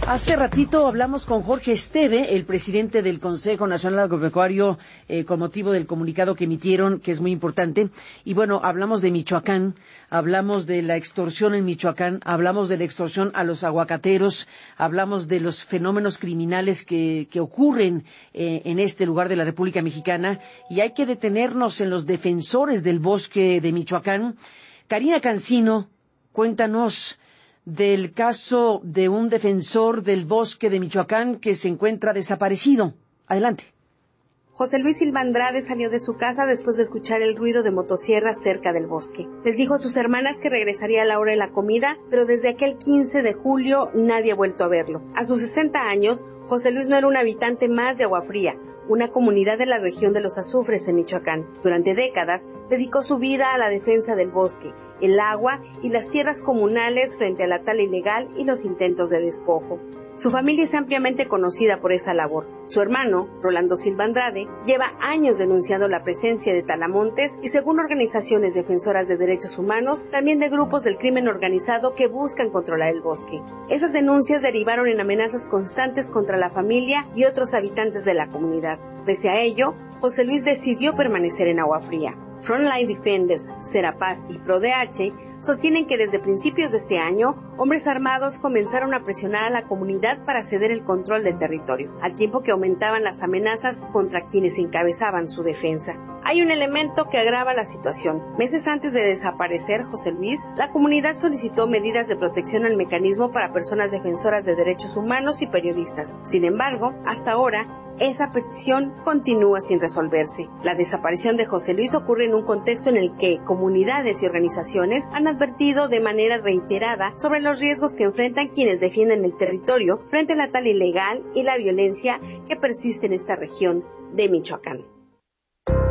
Hace ratito hablamos con Jorge Esteve, el presidente del Consejo Nacional Agropecuario, con motivo del comunicado que emitieron, que es muy importante. Y bueno, hablamos de Michoacán, hablamos de la extorsión en Michoacán, hablamos de la extorsión a los aguacateros, hablamos de los fenómenos criminales que ocurren en este lugar de la República Mexicana. Y hay que detenernos en los defensores del bosque de Michoacán. Karina Cancino, cuéntanos del caso de un defensor del bosque de Michoacán que se encuentra desaparecido. Adelante. José Luis Silva Andrade salió de su casa después de escuchar el ruido de motosierras cerca del bosque. Les dijo a sus hermanas que regresaría a la hora de la comida, pero desde aquel 15 de julio nadie ha vuelto a verlo. A sus 60 años, José Luis no era un habitante más de Agua Fría, una comunidad de la región de los Azufres en Michoacán. Durante décadas dedicó su vida a la defensa del bosque, el agua y las tierras comunales frente a la tala ilegal y los intentos de despojo. Su familia es ampliamente conocida por esa labor. Su hermano, Rolando Silva Andrade, lleva años denunciando la presencia de talamontes y, según organizaciones defensoras de derechos humanos, también de grupos del crimen organizado que buscan controlar el bosque. Esas denuncias derivaron en amenazas constantes contra la familia y otros habitantes de la comunidad. Pese a ello, José Luis decidió permanecer en Agua Fría. Frontline Defenders, Serapaz y ProDH sostienen que desde principios de este año, hombres armados comenzaron a presionar a la comunidad para ceder el control del territorio, al tiempo que aumentaban las amenazas contra quienes encabezaban su defensa. Hay un elemento que agrava la situación. Meses antes de desaparecer José Luis, la comunidad solicitó medidas de protección al mecanismo para personas defensoras de derechos humanos y periodistas. Sin embargo, hasta ahora, esa petición continúa sin resolverse. La desaparición de José Luis ocurre en un contexto en el que comunidades y organizaciones han advertido de manera reiterada sobre los riesgos que enfrentan quienes defienden el territorio frente a la tala ilegal y la violencia que persiste en esta región de Michoacán.